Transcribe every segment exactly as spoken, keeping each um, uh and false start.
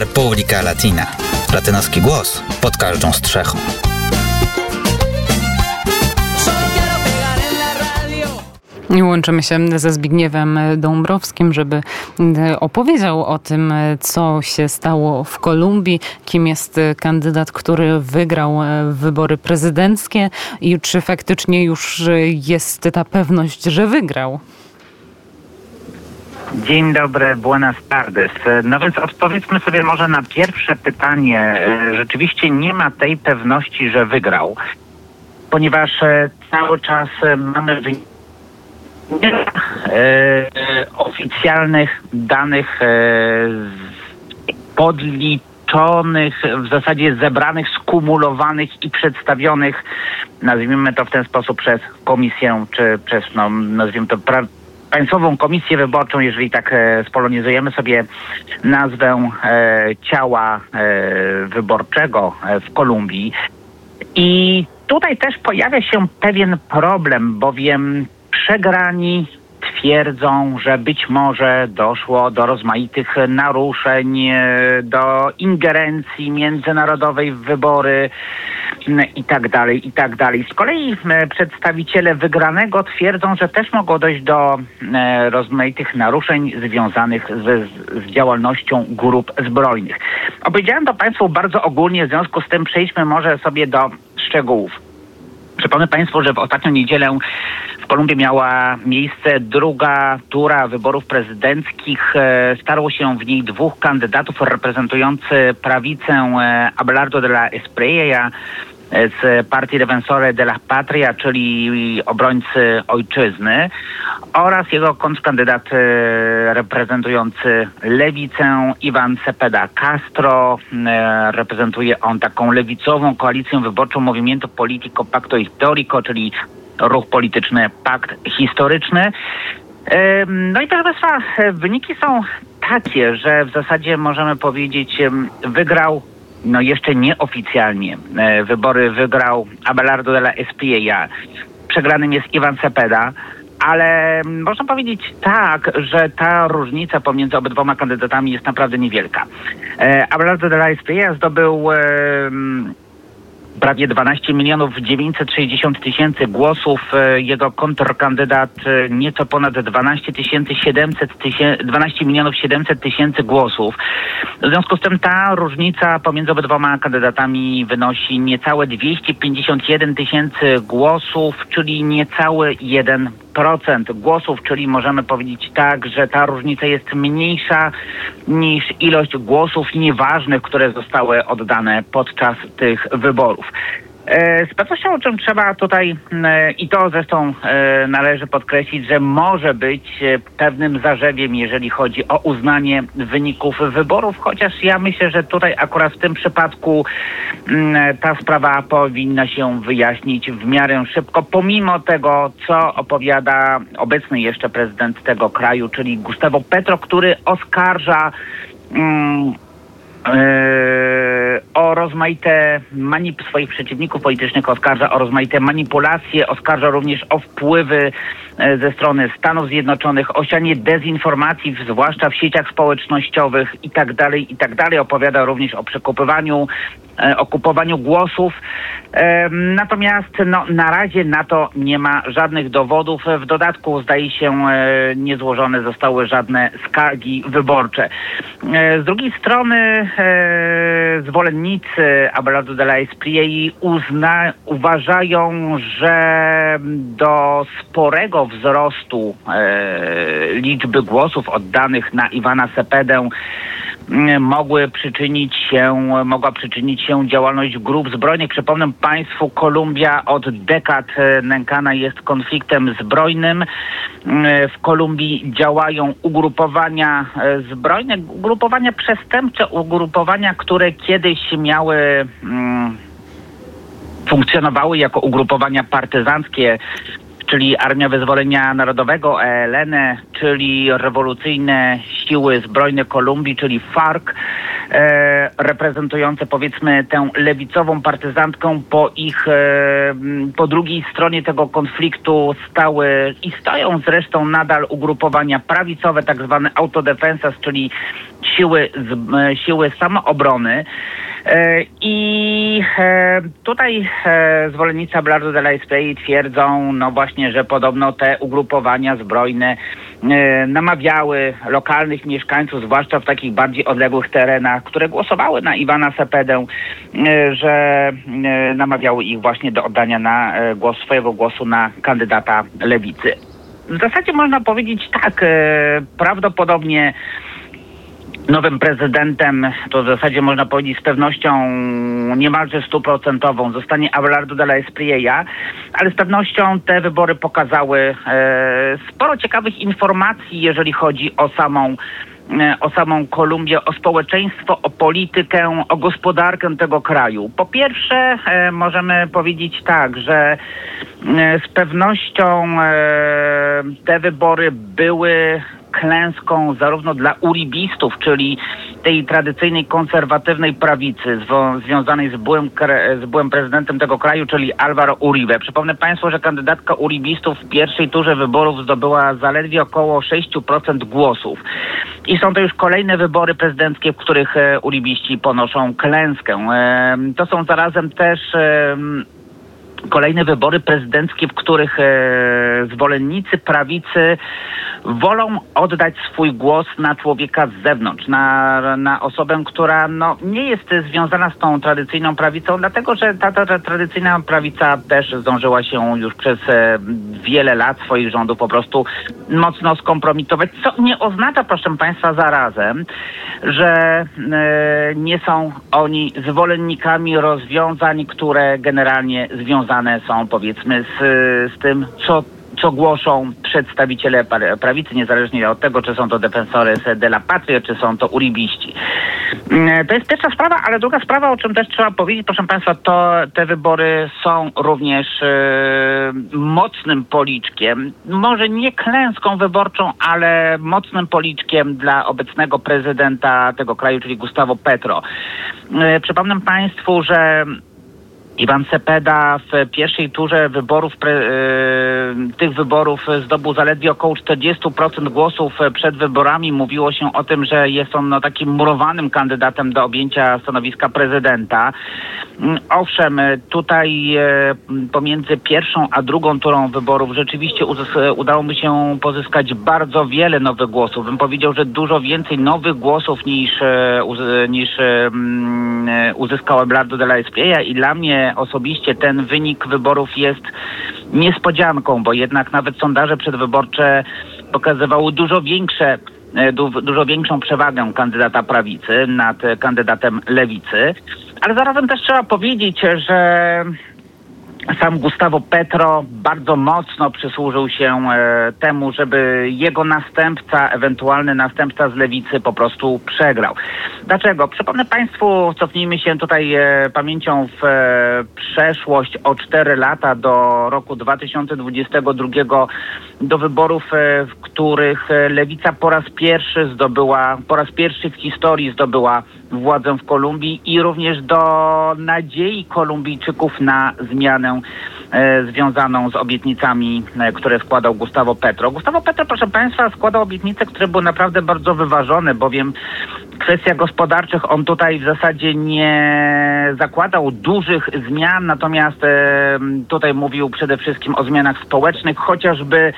República Latina. Latynoski głos pod każdą strzechą. I łączymy się ze Zbigniewem Dąbrowskim, żeby opowiedział o tym, co się stało w Kolumbii, kim jest kandydat, który wygrał wybory prezydenckie i czy faktycznie już jest ta pewność, że wygrał. Dzień dobry, buenas tardes. No więc odpowiedzmy sobie może na pierwsze pytanie. Rzeczywiście nie ma tej pewności, że wygrał, ponieważ cały czas mamy wyniki nie ma e, oficjalnych danych e, podliczonych, w zasadzie zebranych, skumulowanych i przedstawionych, nazwijmy to w ten sposób, przez komisję, czy przez, no, nazwijmy to, pra- Państwową Komisję Wyborczą, jeżeli tak e, spolonizujemy sobie nazwę e, ciała e, wyborczego e, w Kolumbii. I tutaj też pojawia się pewien problem, bowiem przegrani twierdzą, że być może doszło do rozmaitych naruszeń, do ingerencji międzynarodowej w wybory i tak dalej, i tak dalej. Z kolei przedstawiciele wygranego twierdzą, że też mogło dojść do rozmaitych naruszeń związanych z, z działalnością grup zbrojnych. Opowiedziałem to Państwu bardzo ogólnie, w związku z tym przejdźmy może sobie do szczegółów. Przypomnę Państwu, że w ostatnią niedzielę w Kolumbii miała miejsce druga tura wyborów prezydenckich. Starło się w niej dwóch kandydatów reprezentujący prawicę, Abelardo de la Espriella z partii Defensores de la Patria, czyli obrońcy ojczyzny, oraz jego kontrkandydat reprezentujący lewicę, Ivan Cepeda Castro. Reprezentuje on taką lewicową koalicję wyborczą Movimiento Político Pacto Histórico, czyli ruch polityczny Pakt Historyczny. No i proszę Państwa, wyniki są takie, że w zasadzie możemy powiedzieć, wygrał, no jeszcze nieoficjalnie, wybory wygrał Abelardo de la Espriella. Przegranym jest Ivan Cepeda, ale można powiedzieć tak, że ta różnica pomiędzy obydwoma kandydatami jest naprawdę niewielka. Abelardo de la Espriella zdobył prawie dwanaście milionów dziewięćset sześćdziesiąt tysięcy głosów. Jego kontrkandydat nieco ponad dwanaście tysięcy siedemset tysięcy, dwanaście milionów siedemset tysięcy głosów. W związku z tym ta różnica pomiędzy obydwoma kandydatami wynosi niecałe dwieście pięćdziesiąt jeden tysięcy głosów, czyli niecały jeden procent głosów, czyli możemy powiedzieć tak, że ta różnica jest mniejsza niż ilość głosów nieważnych, które zostały oddane podczas tych wyborów. Z pewnością, o czym trzeba tutaj, i to zresztą należy podkreślić, że może być pewnym zarzewiem, jeżeli chodzi o uznanie wyników wyborów, chociaż ja myślę, że tutaj akurat w tym przypadku ta sprawa powinna się wyjaśnić w miarę szybko, pomimo tego, co opowiada obecny jeszcze prezydent tego kraju, czyli Gustavo Petro, który oskarża mm, Yy, o rozmaite manip swoich przeciwników politycznych, oskarża o rozmaite manipulacje, oskarża również o wpływy yy, ze strony Stanów Zjednoczonych, o sianie dezinformacji, zwłaszcza w sieciach społecznościowych i tak dalej, i tak dalej. Opowiada również o przekupywaniu, yy, o kupowaniu głosów. Yy, natomiast no, na razie na to nie ma żadnych dowodów. W dodatku zdaje się yy, nie złożone zostały żadne skargi wyborcze. Yy, z drugiej strony E, zwolennicy Abelardo de la Espriella uzna, uważają, że do sporego wzrostu e, liczby głosów oddanych na Ivana Cepedę mogły przyczynić się, mogła przyczynić się działalność grup zbrojnych. Przypomnę Państwu, Kolumbia od dekad nękana jest konfliktem zbrojnym. W Kolumbii działają ugrupowania zbrojne, ugrupowania przestępcze, ugrupowania, które kiedyś miały mm, funkcjonowały jako ugrupowania partyzanckie, czyli Armia Wyzwolenia Narodowego, E L N, czyli rewolucyjne siły zbrojne Kolumbii, czyli FARC. e, reprezentujące powiedzmy tę lewicową partyzantkę. Po ich, e, po drugiej stronie tego konfliktu stały i stoją zresztą nadal ugrupowania prawicowe, tak zwane autodefensas, czyli siły, z, siły samoobrony. I tutaj zwolennicy Abelardo de la Espriella twierdzą, no właśnie, że podobno te ugrupowania zbrojne namawiały lokalnych mieszkańców, zwłaszcza w takich bardziej odległych terenach, które głosowały na Iwana Cepedę, że namawiały ich właśnie do oddania na głos, swojego głosu na kandydata lewicy. W zasadzie można powiedzieć tak, prawdopodobnie nowym prezydentem, to w zasadzie można powiedzieć z pewnością niemalże stuprocentową, zostanie Abelardo de la Espriella, ale z pewnością te wybory pokazały e, sporo ciekawych informacji, jeżeli chodzi o samą o samą Kolumbię, o społeczeństwo, o politykę, o gospodarkę tego kraju. Po pierwsze, e, możemy powiedzieć tak, że e, z pewnością e, te wybory były klęską zarówno dla uribistów, czyli tej tradycyjnej konserwatywnej prawicy zwo- związanej z byłym, z byłym prezydentem tego kraju, czyli Álvaro Uribe. Przypomnę Państwu, że kandydatka uribistów w pierwszej turze wyborów zdobyła zaledwie około sześć procent głosów. I są to już kolejne wybory prezydenckie, w których e, uribiści ponoszą klęskę. E, to są zarazem też e, kolejne wybory prezydenckie, w których e, zwolennicy prawicy wolą oddać swój głos na człowieka z zewnątrz, na, na osobę, która no, nie jest związana z tą tradycyjną prawicą, dlatego że ta, ta, ta tradycyjna prawica też zdążyła się już przez e, wiele lat swoich rządów po prostu mocno skompromitować, co nie oznacza, proszę Państwa, zarazem, że e, nie są oni zwolennikami rozwiązań, które generalnie związane są, powiedzmy, z, z tym, co co głoszą przedstawiciele prawicy, niezależnie od tego, czy są to defensores de la patria, czy są to uribiści. To jest pierwsza sprawa, ale druga sprawa, o czym też trzeba powiedzieć, proszę Państwa, to te wybory są również e, mocnym policzkiem, może nie klęską wyborczą, ale mocnym policzkiem dla obecnego prezydenta tego kraju, czyli Gustavo Petro. E, przypomnę Państwu, że Iwan Cepeda w pierwszej turze wyborów, pre, yy, tych wyborów zdobył zaledwie około czterdzieści procent głosów przed wyborami. Mówiło się o tym, że jest on no, takim murowanym kandydatem do objęcia stanowiska prezydenta. Owszem, tutaj e, pomiędzy pierwszą a drugą turą wyborów rzeczywiście uzys- udało mu się pozyskać bardzo wiele nowych głosów. Bym powiedział, że dużo więcej nowych głosów niż, e, uz, niż e, uzyskał Abelardo de la Espriella i dla mnie osobiście ten wynik wyborów jest niespodzianką, bo jednak nawet sondaże przedwyborcze pokazywały dużo większe, du, dużo większą przewagę kandydata prawicy nad kandydatem lewicy. Ale zarazem też trzeba powiedzieć, że sam Gustavo Petro bardzo mocno przysłużył się e, temu, żeby jego następca, ewentualny następca z lewicy po prostu przegrał. Dlaczego? Przypomnę Państwu, cofnijmy się tutaj e, pamięcią w e, przeszłość o cztery lata do roku dwa tysiące dwudziestego drugiego, do wyborów, e, w których lewica po raz pierwszy zdobyła, po raz pierwszy w historii zdobyła władzę w Kolumbii i również do nadziei Kolumbijczyków na zmianę e, związaną z obietnicami, e, które składał Gustavo Petro. Gustavo Petro, proszę Państwa, składał obietnice, które były naprawdę bardzo wyważone, bowiem w kwestiach gospodarczych on tutaj w zasadzie nie zakładał dużych zmian, natomiast e, tutaj mówił przede wszystkim o zmianach społecznych, chociażby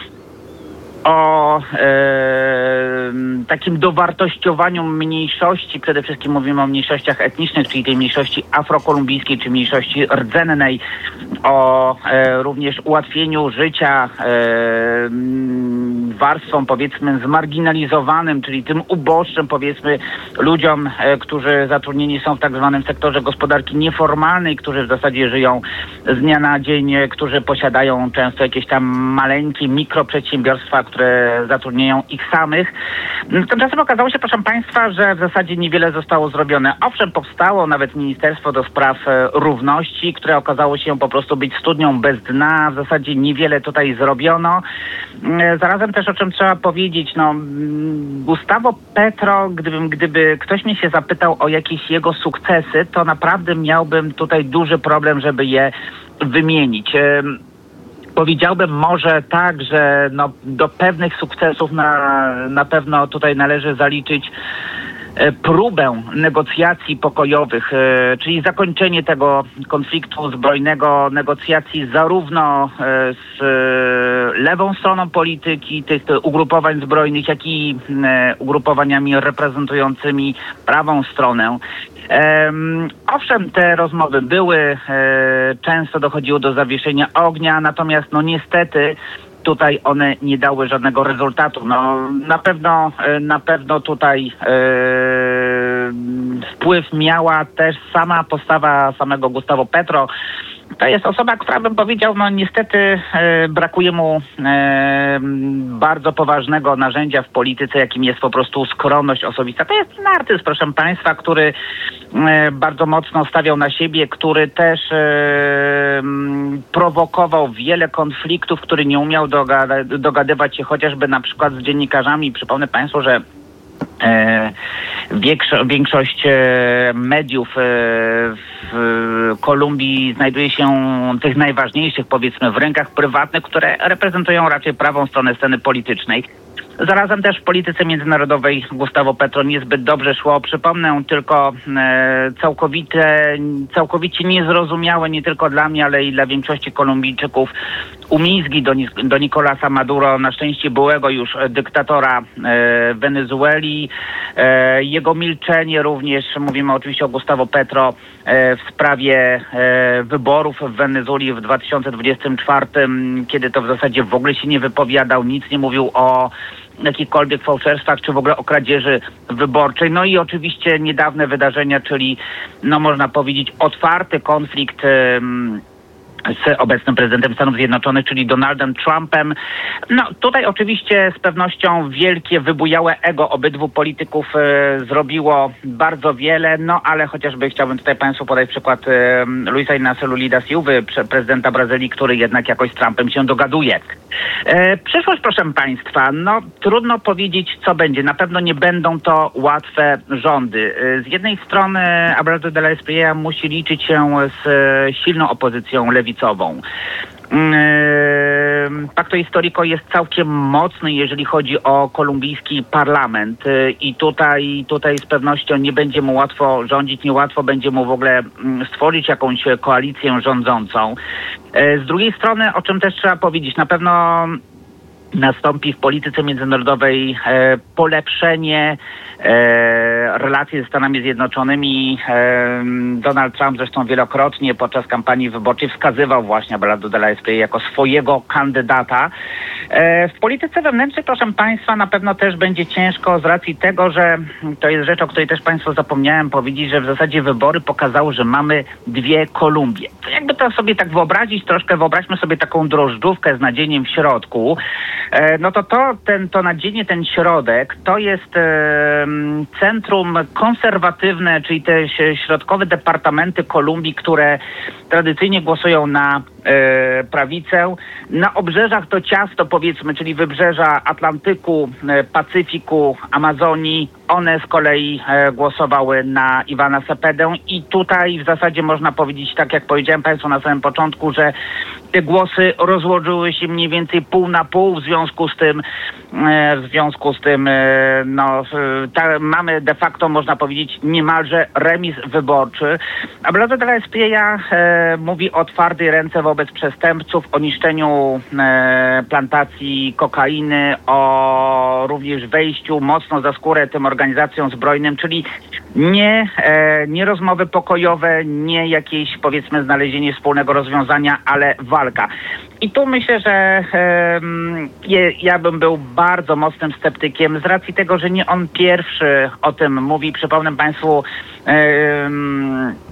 o e, takim dowartościowaniu mniejszości, przede wszystkim mówimy o mniejszościach etnicznych, czyli tej mniejszości afrokolumbijskiej, czy mniejszości rdzennej, o e, również ułatwieniu życia e, warstwom, powiedzmy, zmarginalizowanym, czyli tym uboższym, powiedzmy, ludziom, e, którzy zatrudnieni są w tak zwanym sektorze gospodarki nieformalnej, którzy w zasadzie żyją z dnia na dzień, którzy posiadają często jakieś tam maleńkie mikroprzedsiębiorstwa, które które zatrudniają ich samych. Tymczasem okazało się, proszę Państwa, że w zasadzie niewiele zostało zrobione. Owszem, powstało nawet Ministerstwo do Spraw Równości, które okazało się po prostu być studnią bez dna. W zasadzie niewiele tutaj zrobiono. Zarazem też, o czym trzeba powiedzieć, no Gustavo Petro, gdybym, gdyby ktoś mnie się zapytał o jakieś jego sukcesy, to naprawdę miałbym tutaj duży problem, żeby je wymienić. Powiedziałbym może tak, że no, do pewnych sukcesów na, na pewno tutaj należy zaliczyć próbę negocjacji pokojowych, czyli zakończenie tego konfliktu zbrojnego, negocjacji zarówno z lewą stroną polityki, tych ugrupowań zbrojnych, jak i ugrupowaniami reprezentującymi prawą stronę. Owszem, te rozmowy były, często dochodziło do zawieszenia ognia, natomiast no niestety tutaj one nie dały żadnego rezultatu. No, na pewno, na pewno tutaj e, wpływ miała też sama postawa samego Gustavo Petro. To jest osoba, która, bym powiedział, no niestety e, brakuje mu e, bardzo poważnego narzędzia w polityce, jakim jest po prostu skromność osobista. To jest artyst, proszę Państwa, który e, bardzo mocno stawiał na siebie, który też e, prowokował wiele konfliktów, który nie umiał dogada- dogadywać się chociażby na przykład z dziennikarzami. Przypomnę Państwu, że E, większo- większość e, mediów e, w Kolumbii znajduje się tych najważniejszych, powiedzmy, w rękach prywatnych, które reprezentują raczej prawą stronę sceny politycznej. Zarazem też w polityce międzynarodowej Gustavo Petro niezbyt dobrze szło. Przypomnę tylko e, całkowite, całkowicie niezrozumiałe nie tylko dla mnie, ale i dla większości Kolumbijczyków umizgi do, do Nicolasa Maduro, na szczęście byłego już dyktatora e, Wenezueli. E, jego milczenie również, mówimy oczywiście o Gustavo Petro, e, w sprawie e, wyborów w Wenezueli w dwa tysiące dwudziestym czwartym, kiedy to w zasadzie w ogóle się nie wypowiadał, nic nie mówił o jakichkolwiek fałszerstwach, czy w ogóle o kradzieży wyborczej. No i oczywiście niedawne wydarzenia, czyli, no można powiedzieć, otwarty konflikt um, z obecnym prezydentem Stanów Zjednoczonych, czyli Donaldem Trumpem. No tutaj oczywiście z pewnością wielkie, wybujałe ego obydwu polityków e, zrobiło bardzo wiele, no ale chociażby chciałbym tutaj Państwu podać przykład e, Luisa Inácia Lula da Silvy, prezydenta Brazylii, który jednak jakoś z Trumpem się dogaduje. E, przyszłość, proszę Państwa, no trudno powiedzieć, co będzie. Na pewno nie będą to łatwe rządy. E, z jednej strony Abelardo de la Espriella musi liczyć się z e, silną opozycją lewicową. Pacto Histórico jest całkiem mocny, jeżeli chodzi o kolumbijski parlament i tutaj, tutaj z pewnością nie będzie mu łatwo rządzić, niełatwo będzie mu w ogóle stworzyć jakąś koalicję rządzącą. Z drugiej strony, o czym też trzeba powiedzieć, na pewno nastąpi w polityce międzynarodowej e, polepszenie e, relacji ze Stanami Zjednoczonymi. E, Donald Trump zresztą wielokrotnie podczas kampanii wyborczej wskazywał właśnie Abelardo de la Espriella jako swojego kandydata. E, w polityce wewnętrznej, proszę Państwa, na pewno też będzie ciężko z racji tego, że to jest rzecz, o której też Państwu zapomniałem powiedzieć, że w zasadzie wybory pokazały, że mamy dwie Kolumbie. To jakby to sobie tak wyobrazić, troszkę wyobraźmy sobie taką drożdżówkę z nadzieniem w środku. No to to, ten, to nadzienie, ten środek, to jest e, centrum konserwatywne, czyli te środkowe departamenty Kolumbii, które tradycyjnie głosują na e, prawicę. Na obrzeżach to ciasto, powiedzmy, czyli wybrzeża Atlantyku, e, Pacyfiku, Amazonii, one z kolei e, głosowały na Ivana Cepedę i tutaj w zasadzie można powiedzieć, tak jak powiedziałem Państwu na samym początku, że te głosy rozłożyły się mniej więcej pół na pół, w związku z tym, e, w związku z tym, e, no, ta, mamy de facto, można powiedzieć, niemalże remis wyborczy. Abelardo de la Espriella e, mówi o twardej ręce wobec przestępców, o niszczeniu e, plantacji kokainy, o również wejściu mocno za skórę tym organizacjom zbrojnym, czyli nie, e, nie rozmowy pokojowe, nie jakieś, powiedzmy, znalezienie wspólnego rozwiązania, ale walka. I tu myślę, że e, je, ja bym był bardzo mocnym sceptykiem z racji tego, że nie on pierwszy o tym mówi. Przypomnę Państwu, e,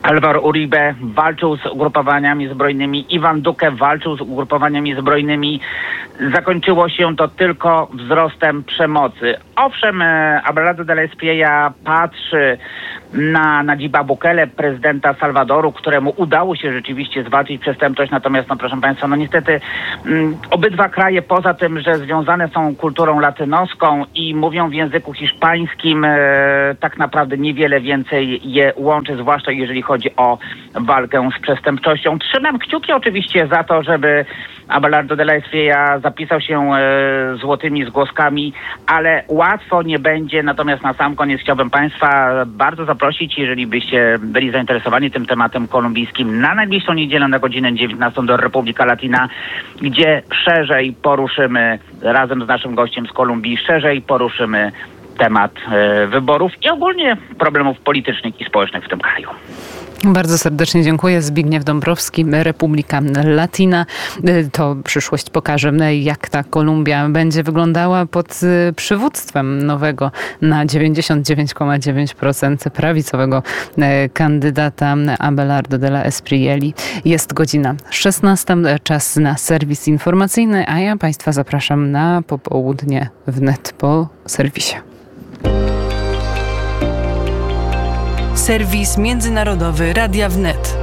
Álvaro Uribe walczył z ugrupowaniami zbrojnymi, Iwan Duque walczył z ugrupowaniami zbrojnymi. Zakończyło się to tylko wzrostem przemocy. Owszem, Abelardo de la Espriella patrzy na Nadziba Bukele, prezydenta Salwadoru, któremu udało się rzeczywiście zwalczyć przestępczość, natomiast, no proszę Państwa, no niestety m, obydwa kraje, poza tym, że związane są kulturą latynoską i mówią w języku hiszpańskim, e, tak naprawdę niewiele więcej je łączy, zwłaszcza jeżeli chodzi o walkę z przestępczością. Trzymam kciuki oczywiście za to, żeby Abelardo de la Espriella zapisał się e, złotymi zgłoskami, ale łatwo nie będzie. Natomiast na sam koniec chciałbym Państwa bardzo zaprosić, jeżeli byście byli zainteresowani tym tematem kolumbijskim, na najbliższą niedzielę na godzinę dziewiętnastą do Republika Latina, gdzie szerzej poruszymy razem z naszym gościem z Kolumbii, szerzej poruszymy temat e, wyborów i ogólnie problemów politycznych i społecznych w tym kraju. Bardzo serdecznie dziękuję. Zbigniew Dąbrowski, Republika Latina. To przyszłość pokaże, jak ta Kolumbia będzie wyglądała pod przywództwem nowego na dziewięćdziesiąt dziewięć przecinek dziewięć procent prawicowego kandydata Abelardo de la Esprielli. Jest godzina szesnasta, czas na serwis informacyjny, a ja Państwa zapraszam na popołudnie wnet po serwisie. Serwis międzynarodowy Radia Wnet.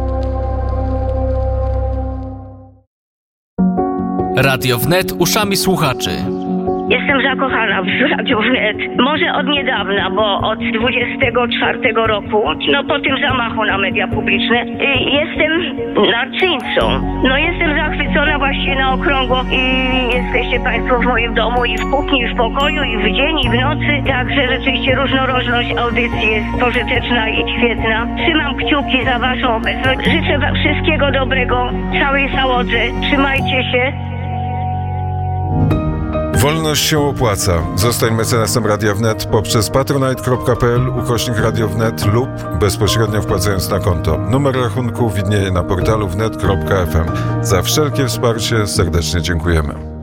Radio Wnet uszami słuchaczy. Jestem zakochana w Radiu Wnet. Może od niedawna, bo od dwudziestego czwartego roku, no po tym zamachu na media publiczne, jestem narcyńcą. No jestem zachwycona właściwie na okrągło i jesteście Państwo w moim domu i w kuchni, i w pokoju, i w dzień, i w nocy. Także rzeczywiście różnorodność audycji jest pożyteczna i świetna. Trzymam kciuki za Waszą obecność. Życzę Wam wszystkiego dobrego, całej załodze. Trzymajcie się. Wolność się opłaca. Zostań mecenasem Radia Wnet poprzez patronite kropka p l ukośnik Radio Wnet lub bezpośrednio wpłacając na konto. Numer rachunku widnieje na portalu wnet kropka f m. Za wszelkie wsparcie serdecznie dziękujemy.